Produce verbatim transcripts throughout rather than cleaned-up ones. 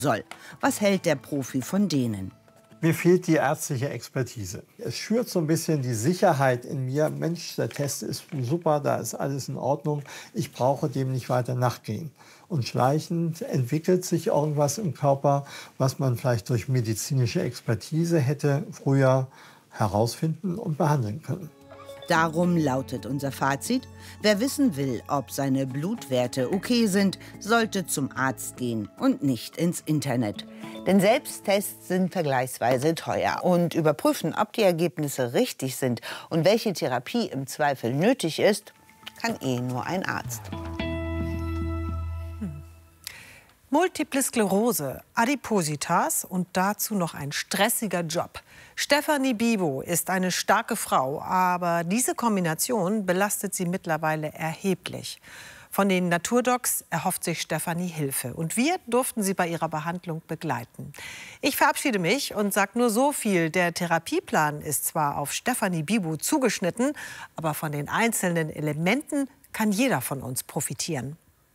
soll. Was hält der Profi von denen? Mir fehlt die ärztliche Expertise. Es schürt so ein bisschen die Sicherheit in mir. Mensch, der Test ist super, da ist alles in Ordnung. Ich brauche dem nicht weiter nachgehen. Und schleichend entwickelt sich irgendwas im Körper, was man vielleicht durch medizinische Expertise hätte früher herausfinden und behandeln können. Darum lautet unser Fazit: Wer wissen will, ob seine Blutwerte okay sind, sollte zum Arzt gehen und nicht ins Internet. Denn Selbsttests sind vergleichsweise teuer. Und überprüfen, ob die Ergebnisse richtig sind und welche Therapie im Zweifel nötig ist, kann eh nur ein Arzt. Hm. Multiple Sklerose, Adipositas und dazu noch ein stressiger Job. Stefanie Bibo ist eine starke Frau, aber diese Kombination belastet sie mittlerweile erheblich. Von den Naturdocs erhofft sich Stefanie Hilfe. Und wir durften sie bei ihrer Behandlung begleiten. Ich verabschiede mich und sage nur so viel: Der Therapieplan ist zwar auf Stefanie Bibo zugeschnitten, aber von den einzelnen Elementen kann jeder von uns profitieren.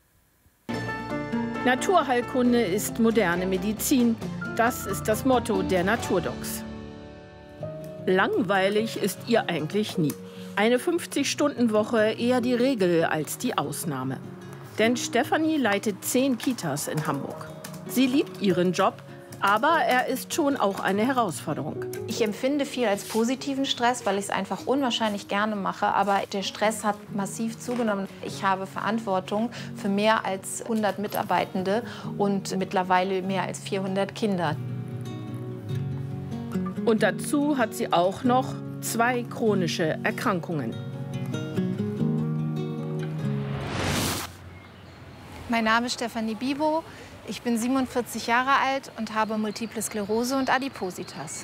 Naturheilkunde ist moderne Medizin. Das ist das Motto der Naturdocs. Langweilig ist ihr eigentlich nie. Eine fünfzig-Stunden-Woche eher die Regel als die Ausnahme. Denn Stefanie leitet zehn Kitas in Hamburg. Sie liebt ihren Job, aber er ist schon auch eine Herausforderung. Ich empfinde viel als positiven Stress, weil ich es einfach unwahrscheinlich gerne mache. Aber der Stress hat massiv zugenommen. Ich habe Verantwortung für mehr als hundert Mitarbeitende und mittlerweile mehr als vierhundert Kinder. Und dazu hat sie auch noch zwei chronische Erkrankungen. Mein Name ist Stefanie Bibo. Ich bin siebenundvierzig Jahre alt und habe Multiple Sklerose und Adipositas.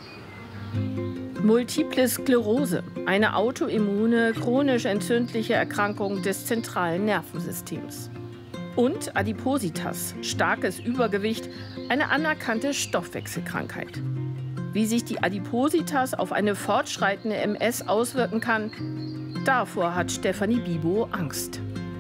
Multiple Sklerose, eine autoimmune, chronisch entzündliche Erkrankung des zentralen Nervensystems. Und Adipositas, starkes Übergewicht, eine anerkannte Stoffwechselkrankheit. Wie sich die Adipositas auf eine fortschreitende M S auswirken kann, davor hat Stefanie Bibo Angst.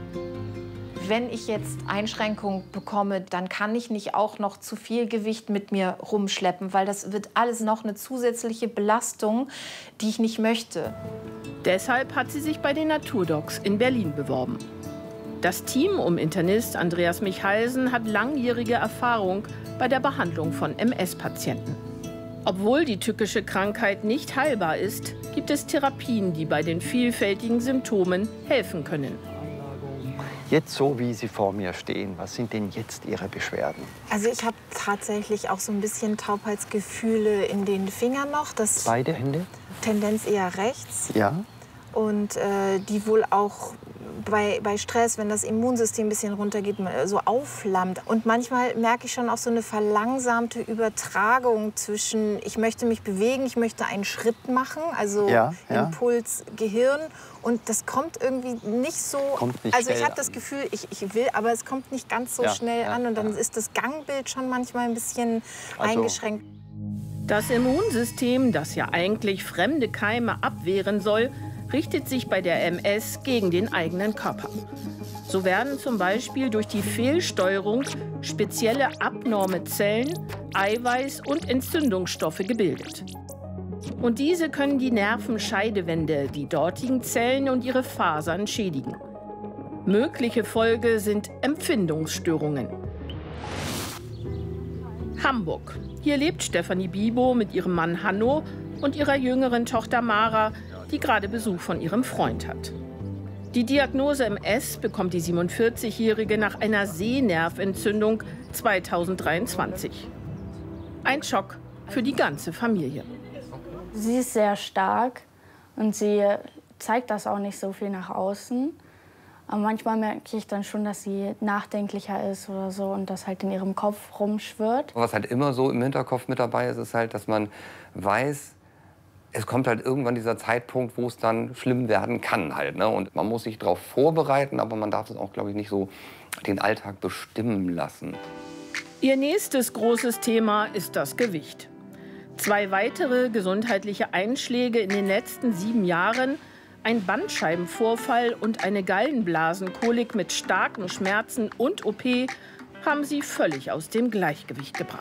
Wenn ich jetzt Einschränkungen bekomme, dann kann ich nicht auch noch zu viel Gewicht mit mir rumschleppen, weil das wird alles noch eine zusätzliche Belastung, die ich nicht möchte. Deshalb hat sie sich bei den Naturdocs in Berlin beworben. Das Team um Internist Andreas Michalsen hat langjährige Erfahrung bei der Behandlung von M S-Patienten. Obwohl die tückische Krankheit nicht heilbar ist, gibt es Therapien, die bei den vielfältigen Symptomen helfen können. Jetzt so, wie Sie vor mir stehen, was sind denn jetzt Ihre Beschwerden? Also ich habe tatsächlich auch so ein bisschen Taubheitsgefühle in den Fingern noch. Das Beide Hände? Tendenz eher rechts. Ja. Und äh, die wohl auch bei, bei Stress, wenn das Immunsystem ein bisschen runtergeht, so aufflammt. Und manchmal merke ich schon auch so eine verlangsamte Übertragung zwischen, ich möchte mich bewegen, ich möchte einen Schritt machen, also ja, ja. Impuls, Gehirn. Und das kommt irgendwie nicht so, kommt nicht also ich habe an. das Gefühl, ich, ich will, aber es kommt nicht ganz so ja, schnell ja, an. Und dann ja. ist das Gangbild schon manchmal ein bisschen also. eingeschränkt. Das Immunsystem, das ja eigentlich fremde Keime abwehren soll, richtet sich bei der M S gegen den eigenen Körper. So werden zum Beispiel durch die Fehlsteuerung spezielle abnorme Zellen, Eiweiß und Entzündungsstoffe gebildet. Und diese können die Nervenscheidewände, die dortigen Zellen und ihre Fasern schädigen. Mögliche Folge sind Empfindungsstörungen. Hamburg. Hier lebt Stefanie Bibo mit ihrem Mann Hanno und ihrer jüngeren Tochter Mara, die gerade Besuch von ihrem Freund hat. Die Diagnose M S bekommt die siebenundvierzigjährige nach einer Sehnerventzündung zweitausenddreiundzwanzig. Ein Schock für die ganze Familie. Sie ist sehr stark und sie zeigt das auch nicht so viel nach außen. Aber manchmal merke ich dann schon, dass sie nachdenklicher ist oder so und das halt in ihrem Kopf rumschwirrt. Was halt immer so im Hinterkopf mit dabei ist, ist halt, dass man weiß, es kommt halt irgendwann dieser Zeitpunkt, wo es dann schlimm werden kann halt, ne? Und man muss sich darauf vorbereiten, aber man darf es auch, glaube ich, nicht so den Alltag bestimmen lassen. Ihr nächstes großes Thema ist das Gewicht. Zwei weitere gesundheitliche Einschläge in den letzten sieben Jahren, ein Bandscheibenvorfall und eine Gallenblasenkolik mit starken Schmerzen und O P haben sie völlig aus dem Gleichgewicht gebracht.